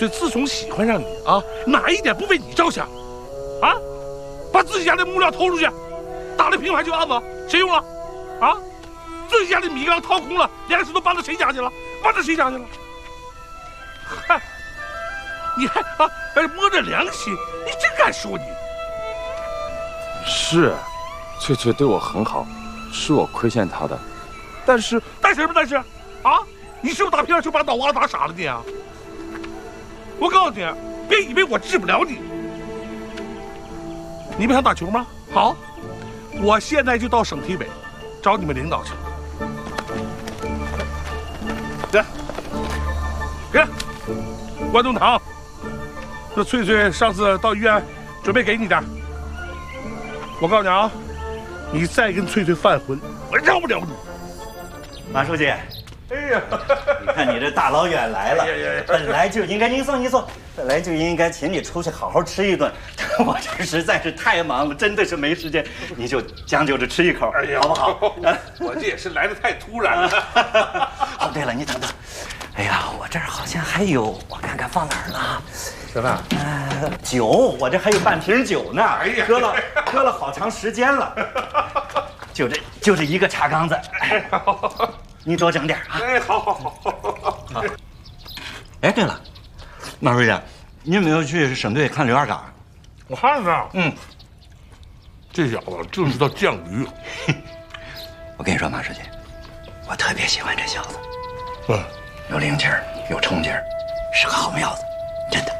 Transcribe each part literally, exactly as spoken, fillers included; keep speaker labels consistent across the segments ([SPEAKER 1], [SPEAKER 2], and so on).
[SPEAKER 1] 翠自从喜欢上你啊，哪一点不为你着想？啊，把自己家的木料偷出去，打了平牌球案子，谁用了？啊，自己家的米缸掏空了，粮食都搬到谁家去了？搬到谁家去了？嗨，你还啊还摸着良心，你真敢说你？
[SPEAKER 2] 是，翠翠对我很好，是我亏欠她的，但是
[SPEAKER 1] 但是什么但是？啊，你是不是打乒乓球把脑瓜子打傻了你啊？我告诉你，别以为我治不了你。你不想打球吗？好，我现在就到省体委找你们领导去。来，给，关东堂，这翠翠上次到医院准备给你的。我告诉你啊，你再跟翠翠犯浑，我饶不了你。
[SPEAKER 3] 马书记。哎呀，你看你这大老远来了，本来就应该您坐您坐，本来就应该请你出去好好吃一顿。我这实在是太忙了，真的是没时间，你就将就着吃一口，哎呀，好不好？
[SPEAKER 1] 我这也是来的太突然了。
[SPEAKER 3] 哦，对了，你等等，哎呀，我这儿好像还有，我看看放哪儿了？
[SPEAKER 1] 什么？
[SPEAKER 3] 呃，酒，我这还有半瓶酒呢。哎呀，喝了喝了好长时间了。就这就这一个茶缸子。哎你多整点啊！
[SPEAKER 1] 哎，好好好好。
[SPEAKER 3] 哎，对了，马书记，你有没有去省队看刘二嘎？
[SPEAKER 1] 我看了。
[SPEAKER 3] 嗯，
[SPEAKER 1] 这小子就知道犟驴。
[SPEAKER 3] 我跟你说，马书记，我特别喜欢这小子。
[SPEAKER 1] 嗯，
[SPEAKER 3] 有灵气儿，有冲劲儿，是个好苗子，真的。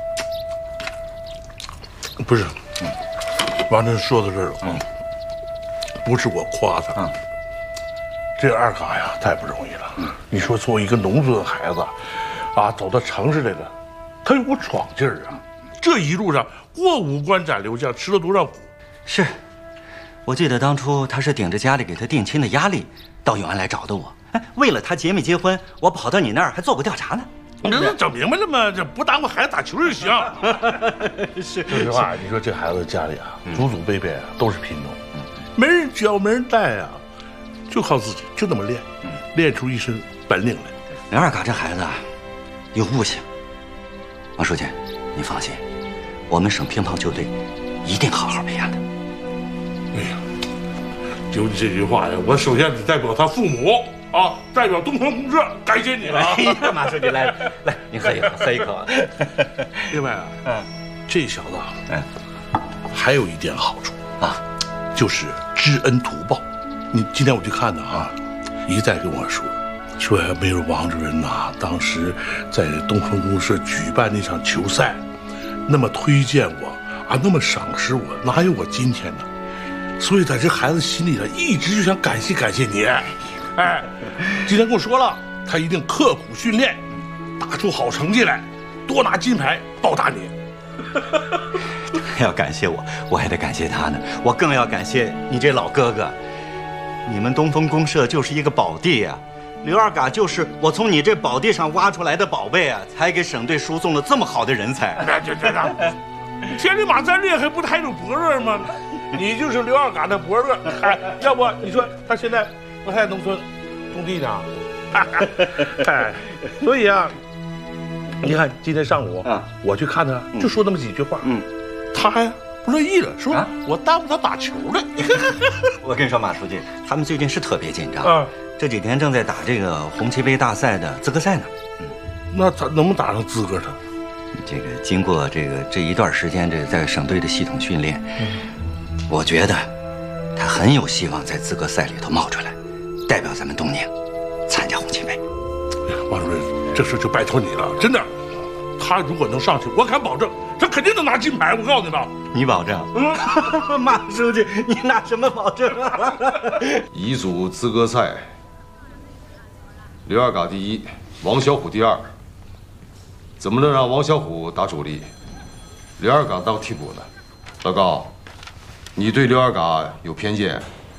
[SPEAKER 1] 不是，嗯，王真说到这儿了。嗯，不是我夸他。嗯。这二嘎呀，太不容易了。嗯，你说作为一个农村孩子，啊，走到城市来的，他有股闯劲儿啊。这一路上过五关斩六将，吃了多少苦？
[SPEAKER 3] 是，我记得当初他是顶着家里给他定亲的压力，到永安来找的我。哎，为了他结没结婚，我跑到你那儿还做过调查呢。
[SPEAKER 1] 你这整明白了吗？这不耽误孩子打球就行。
[SPEAKER 3] 是，
[SPEAKER 1] 说实话，你说这孩子家里啊，祖祖辈辈啊都是贫农，没人教，没人带啊。就靠自己，就那么练，练出一身本领来。
[SPEAKER 3] 刘二嘎这孩子啊，有悟性。王书记，你放心，我们省乒乓球队一定好好培养他。
[SPEAKER 1] 哎呀，就你这句话呀，我首先得代表他父母啊，代表东方公社感谢你了。
[SPEAKER 3] 哎呀，马书记来来，您喝一口，喝一口。
[SPEAKER 1] 另外啊，嗯，这小子啊，嗯，还有一点好处啊，就是知恩图报。你今天我去看他啊，一再跟我说，说呀，没有王主任呐，当时在东风公社举办那场球赛，那么推荐我啊，那么赏识我，哪有我今天呢？所以在这孩子心里呢，一直就想感谢感谢你。哎，今天跟我说了，他一定刻苦训练，打出好成绩来，多拿金牌报答你。
[SPEAKER 3] 要感谢我，我还得感谢他呢，我更要感谢你这老哥哥。你们东风公社就是一个宝地啊，刘二嘎就是我从你这宝地上挖出来的宝贝啊，才给省队输送了这么好的人才。
[SPEAKER 1] 哎，这这这，千里马再厉害，不还有伯乐吗？你就是刘二嘎的伯乐。哎，要不你说他现在不在农村种地呢？哎，所以啊，你看今天上午啊，我去看他，就说那么几句话，嗯，他呀。不乐意了，说、啊、我耽误他打球了。
[SPEAKER 3] 我跟你说，马书记，他们最近是特别紧张啊，这几天正在打这个红旗杯大赛的资格赛呢。
[SPEAKER 1] 嗯，那他能不能打上资格呢？
[SPEAKER 3] 这个经过这个这一段时间这在省队的系统训练，嗯，我觉得他很有希望在资格赛里头冒出来，代表咱们东宁参加红旗杯。
[SPEAKER 1] 哎呀，王主任，这事就拜托你了，真的。他如果能上去，我敢保证，他肯定能拿金牌。我告诉你吧，
[SPEAKER 3] 你保证？嗯，马书记，你拿什么保证啊？
[SPEAKER 4] 乙组资格赛，刘二嘎第一，王小虎第二。怎么能让王小虎打主力，刘二嘎当替补呢？老高，你对刘二嘎有偏见？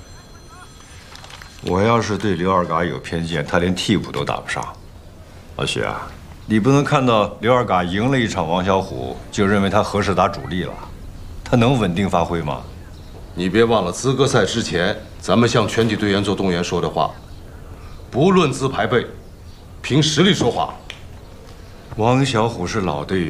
[SPEAKER 2] 我要是对刘二嘎有偏见，他连替补都打不上。老许啊。你不能看到刘二嘎赢了一场王小虎，就认为他合适打主力了，他能稳定发挥吗？
[SPEAKER 4] 你别忘了资格赛之前，咱们向全体队员做动员说的话，不论资排辈，凭实力说话。
[SPEAKER 2] 王小虎是老队员，